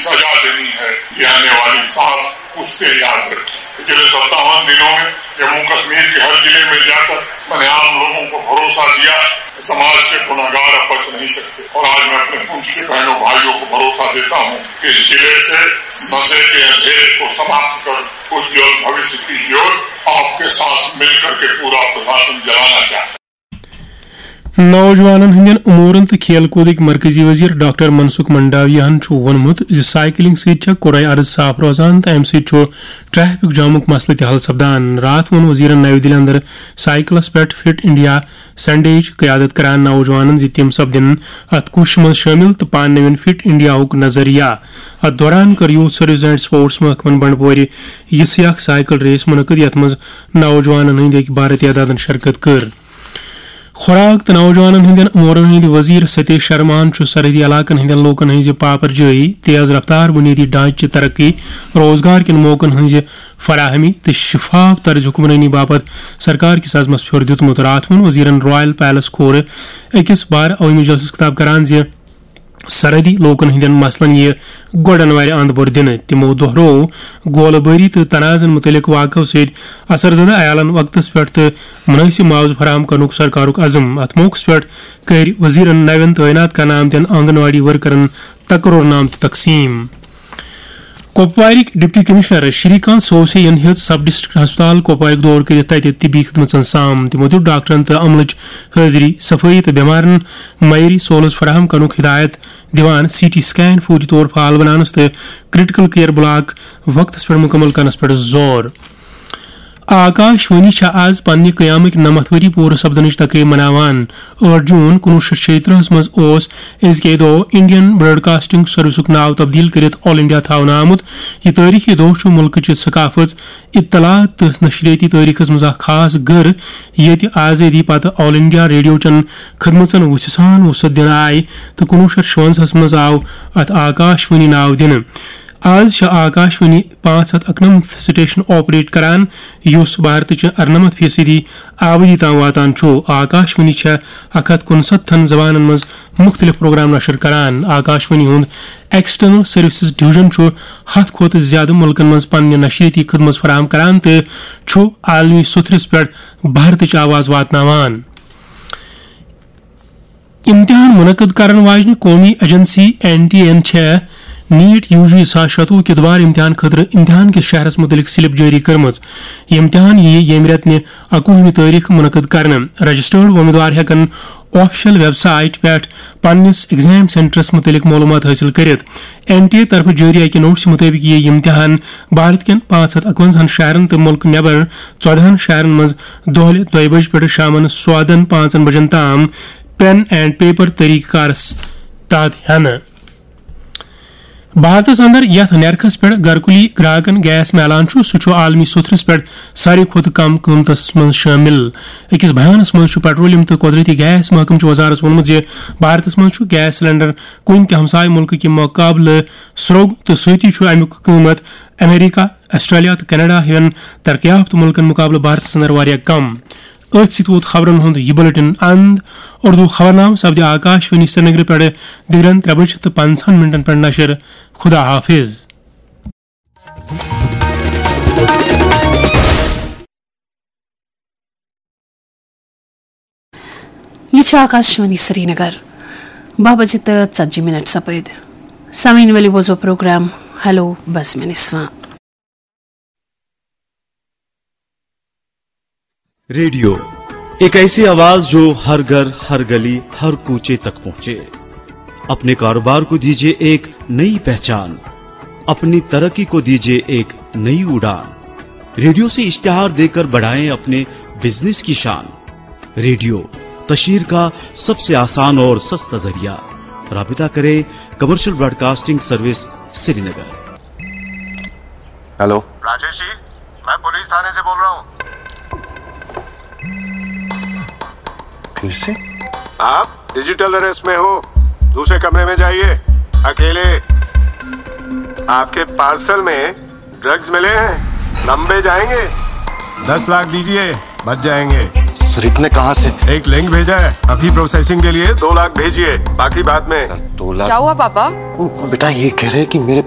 सजा देनी है, ये आने वाली 7 पुश्तें याद रखें। पिछले 57 दिनों में जम्मू कश्मीर के हर जिले में जाकर मैंने आम लोगों को भरोसा दिया कि समाज के गुनहगार अब बच नहीं सकते, और आज मैं अपने पूंछ के बहनों भाइयों को भरोसा देता हूँ कि इस जिले से नशे के अंधेरे को समाप्त कर उज्जवल भविष्य की ज्योत आपके साथ मिलकर के पूरा प्रशासन जलाना चाहता है। नौजवानन हंदन उमूरन तो खेल कूद मरकजी वजीर डॉक्टर मनसुख मंडावियाहन वोनमुत साइकिलिंग सत कुराई अर्ज साफ रोजान तो अम ट्रैफिक जामुक मसले तह हल सपदान। रात वोन वजीरन नई दिल्ली अंदर साइकिलस पे फिट इंडिया संडेज क्यादत करान नौजवानन तम सपदन अत कुश मज शामिल तो पान नवीन फिट इंडिया नजरिया। अत दौरान कर यूथ सर्विस एंड स्पोर्ट्स महकमन बंडपोर यह साइकिल रेस मुनक़द यथ मज नौजवानन हंद 12 तादाद शिरकत कर। खुराक तो नौजवानन हंदन अमूरन हंद वजीर सतीश शर्मान सरहदी इलाकन हंदन लोकन हज पापर जाई तेज रफ्तार बुनियादी ढांचे तरक्की रोजगार किन मौकन हज फराहमी तो शफाफ तर्ज हुक्मरानी बापत सरकार किस अज़मस फ्योर दितमुत। रात वोन वजीरन रॉयल पैलेस खोर अकिस बार अवामी इजलास खिताब करान ज सरहदी लोकन हंदन मसलन यह गोडन वार अंदबोर दिन। तमो दोहरो गोलबारी तो तनाजन मुतलिक वाक़ों सत असरजदा अयालन वक्तस पे तो मुनासिब मुआवजा फराहम करनुक सरकारुक अज़म। अत मौक़स पे कर वजीरन नवन तैनात कर्नाम आंगनवाड़ी वर्करन तकरोर नाम तकसीम। कोपवारिक डिप्टी कमिश्नर श्रीकांत सोसे यन सब डिस्ट्रिक्ट हस्पताल कोपवारिक दौर कर तिबी खिदमत साम। तमो दित डॉक्टरन तो अमलच हाजिरी सफाई तो बेमारन मयरी सोलस फराहम करनुक हिदायत दिवान CT स्कैन फौरी तौर फाल बनानस तो क्रिटिकल केयर ब्लॉक वक्तस पे मुकम्मल करनस पे जोर। आकाशवाणी आज पन्ने क़यामक 90 वरी पूर सपदनच तकरीब मनावान। 8 जून 1936 मज अजके दो इंडियन ब्रॉडकास्टिंग सर्विसुक नाव तब्दील कर ऑल इंडिया थावन आमुत। यह तारीखी दो मुल्क सकाफत इत्तलात तो नशरियाती तारीखस मज खास गर ये आज़ादी पत ऑल इंडिया रेडियो चन खदमतन वसान वसत दिन आय तो 1956 मज आव अत आकाशवाणी नाव दिन। आज आकाशवाणी 591 स्टेशन ऑपरेट करान युस भारत 98% आबादी ताम वातान छो। आकाशवाणी 159 जबानन मज मुख्तलिफ प्रोग्राम नशर करान। आकाशवाणी हुंद एक्सटर्नल सर्विसेज डिवीजन छो 100 खोत ज्यादा मुल्कन मज पन्ने नशरियाती खदमत फराहम करान तो छो आलमी सुथरस पे भारत आवाज वातनावान। इम्तिहान मुनक़द करन वाजन कौमी एजेंसी NTA नीट UG 2017 के दोबार इम्तिहान खतर इम्तिहान के शहरस मुतलिक स्लिप जारी करमज। यह इम्तिहान ये रेतन 21 तारीख मुनक़द करन। रजिस्टर्ड उम्मीदवार हेकन ऑफिशियल वेबसाइट पे पन्निस एग्जाम सेंटरस मुतलिक मालूमात हासिल करित। NTA तरफ जारी अकि नोट्स मुताबिक ये इम्तिहान भारत के 551 शहरन तो मुल्क नेबर 14 शहरन मज दोहले 2 बज पे शामन 5 बजन ताम पेन एंड पेपर तरीक़ारस तहत हन। भारत अंदर यथ नरखस पे घरकुली ग्राहकन गैस मिलान सह आलमी सुथरस पे सारे खुद कम कीमतस मज शामिल। अकिस बयानस मज पेट्रोलियम तो कुदरती गैस महकम वजारस वोनमुत जे भारतस मज गैस सिलेंडर कुन त हमसाय मुल्क के मुकाबले स्रोग तो सती अमुक कीमत अमेरिका ऑस्ट्रेलिया तो कनाडा हन तरक्की याफ्त मुल्कन मुकाबले भारतस अंदर वारिया कम। अथ सत वोत खबरन हुंद यह बुलेटिन अंद। उर्दू खबरनाम सपद आकाशवाणी श्रीनगर पे दिगरन 3:50 पे नशर। खुदा हाफिज। यह आकाशवाणी श्रीनगर 12:40 सपद सामीन वाली बोझो प्रोग्राम हेलो बस में निस्वा। रेडियो एक ऐसी आवाज जो हर घर हर गली हर कूचे तक पहुंचे। अपने कारोबार को दीजिए एक नई पहचान, अपनी तरक्की को दीजिए एक नई उड़ान। रेडियो से इश्तिहार देकर बढ़ाएं अपने बिजनेस की शान। रेडियो तशहीर का सबसे आसान और सस्ता जरिया। राबिता करें commercial broadcasting service Srinagar. Hello Rajesh ji, मैं पुलिस थाने से बोल रहा हूँ। फिर से? आप डिजिटल अरेस्ट में हो, दूसरे कमरे में जाइए अकेले। आपके पार्सल में ड्रग्स मिले हैं, लंबे जाएंगे। 10 लाख दीजिए, बच जाएंगे। सर इतने कहाँ से? एक लिंक भेजा है, अभी प्रोसेसिंग के लिए 2 लाख भेजिए, बाकी बाद में। 2 लाख? क्या हुआ पापा? बेटा ये कह रहे हैं कि मेरे